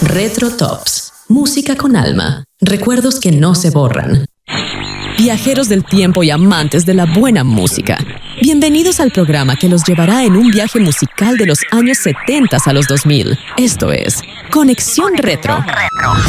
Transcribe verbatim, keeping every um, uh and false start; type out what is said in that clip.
Retro Tops. Música con alma. Recuerdos que no se borran. Viajeros del tiempo y amantes de la buena música. Bienvenidos al programa que los llevará en un viaje musical de los años setenta a los dos mil. Esto es Conexión Retro.